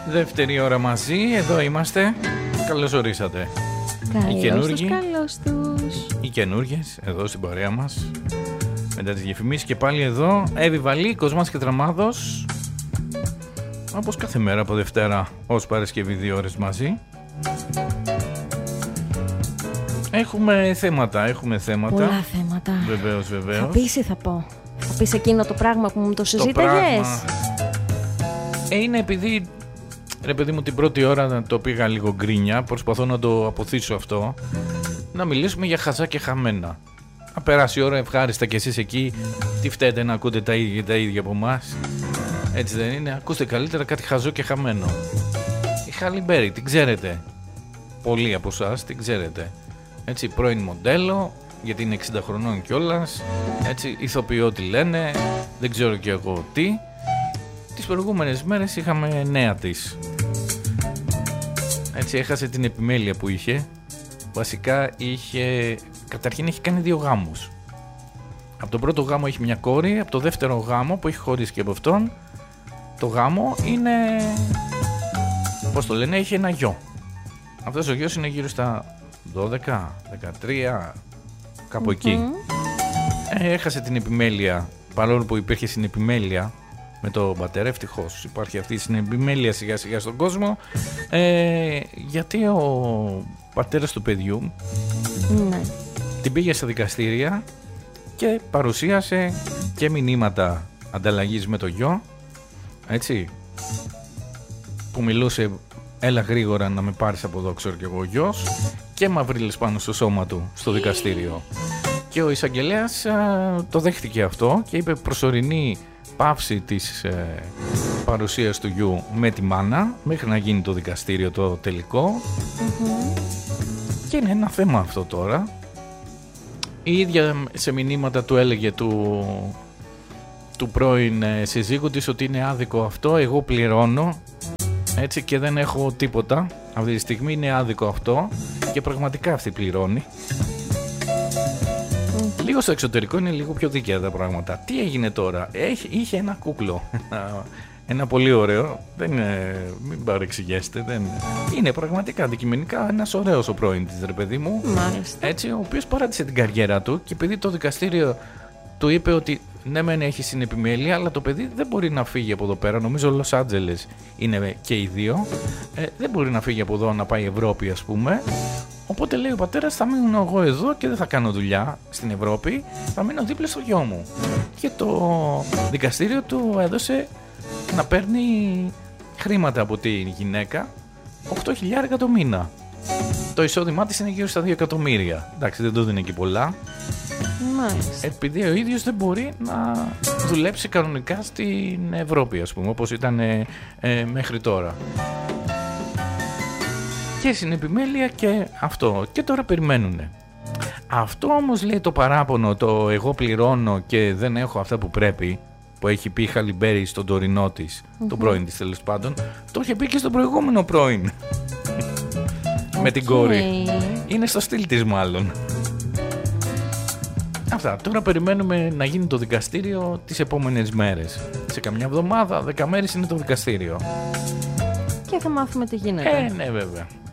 Δεύτερη ώρα μαζί, εδώ είμαστε. Καλώς ορίσατε. Καλώς τους. Οι καινούργιες εδώ στην παρέα μας. Μετά τις διαφημίσεις και πάλι εδώ Εύη Βαλή, Κοσμάς και Τραμάδος. Όπως κάθε μέρα από Δευτέρα ως Παρασκευή 2 ώρες μαζί. Έχουμε θέματα. Πολλά θέματα. Βεβαίως. Θα πεις ή θα πω? Θα πεις εκείνο το πράγμα που μου το συζήταγες? Είναι επειδή, ρε παιδί μου, την πρώτη ώρα το πήγα λίγο γκρίνια. Προσπαθώ να το αποθήσω αυτό. Να μιλήσουμε για χαζά και χαμένα. Να περάσει η ώρα ευχάριστα κι εσείς εκεί. Τι φταίτε να ακούτε τα ίδια από εμάς? Έτσι δεν είναι? Ακούστε καλύτερα κάτι χαζό και χαμένο. Η Χάλι Μπέρι, την ξέρετε? Πολλοί από εσάς την ξέρετε. Έτσι, πρώην μοντέλο, γιατί είναι 60 χρονών κιόλας. Έτσι, ηθοποιό τη λένε, δεν ξέρω κι εγώ τι. Τις προηγούμενες μέρες είχαμε νέα της. Έτσι, έχασε την επιμέλεια που είχε. Βασικά καταρχήν έχει κάνει 2 γάμους. Από τον πρώτο γάμο έχει μια κόρη, από το δεύτερο γάμο που έχει χωρίσει και από αυτόν, το γάμο είναι, πώς το λένε, έχει ένα γιο. Αυτός ο γιος είναι γύρω στα 12, 13, κάπου εκεί. Έχασε την επιμέλεια, παρόλο που υπήρχε συνεπιμέλεια με τον πατέρα. Ευτυχώς υπάρχει αυτή η συνεπιμέλεια σιγά σιγά στον κόσμο, γιατί ο πατέρας του παιδιού την πήγε στα δικαστήρια και παρουσίασε και μηνύματα ανταλλαγής με το γιο, έτσι, που μιλούσε «Έλα γρήγορα να με πάρεις από εδώ, ξέρω κι εγώ, γιος», και μαυρίλες πάνω στο σώμα του στο δικαστήριο. Και ο εισαγγελέας το δέχτηκε αυτό και είπε προσωρινή πάυση της παρουσίας του γιου με τη μάνα μέχρι να γίνει το δικαστήριο το τελικό. Και είναι ένα θέμα αυτό τώρα. Η ίδια σε μηνύματα του έλεγε του πρώην συζύγου της ότι είναι άδικο αυτό, εγώ πληρώνω, έτσι, και δεν έχω τίποτα. Αυτή τη στιγμή είναι άδικο αυτό και πραγματικά αυτή πληρώνει. Λίγο στο εξωτερικό είναι λίγο πιο δίκαια τα πράγματα. Τι έγινε τώρα? Είχε ένα κούκλο. Ένα πολύ ωραίο. Μην παρεξηγήσετε. Είναι πραγματικά αντικειμενικά ένας ωραίος ο πρώην της, ρε παιδί μου. Μάλιστα. Έτσι, ο οποίος παράτησε την καριέρα του και επειδή το δικαστήριο του είπε ότι ναι, μεν έχει συνεπιμέλεια, αλλά το παιδί δεν μπορεί να φύγει από εδώ πέρα. Νομίζω Λος Άντζελες είναι και οι δύο. Δεν μπορεί να φύγει από εδώ να πάει Ευρώπη, ας πούμε. Οπότε λέει ο πατέρας, θα μείνω εγώ εδώ και δεν θα κάνω δουλειά στην Ευρώπη. Θα μείνω δίπλα στο γιο μου. Και το δικαστήριο του έδωσε να παίρνει χρήματα από τη γυναίκα, 8.000 το μήνα. Το εισόδημά της είναι γύρω στα 2 εκατομμύρια. Εντάξει, δεν το δίνει και πολλά. Μάλιστα. Επειδή ο ίδιος δεν μπορεί να δουλέψει κανονικά στην Ευρώπη, ας πούμε, όπως ήταν μέχρι τώρα. Και συνεπιμέλεια και αυτό. Και τώρα περιμένουνε. Αυτό όμως, λέει, το παράπονο, το εγώ πληρώνω και δεν έχω αυτά που πρέπει, που έχει πει η Χάλι Μπέρι στον τωρινό της, τον πρώην της τέλος πάντων, το είχε πει και στον προηγούμενο πρώην. Με την κόρη. Είναι στο στυλ της μάλλον. Αυτά. Τώρα περιμένουμε να γίνει το δικαστήριο τις επόμενες μέρες. Σε καμιά εβδομάδα, 10 μέρες είναι το δικαστήριο. Και θα μάθουμε τι γίνεται. Ναι, βέβαια.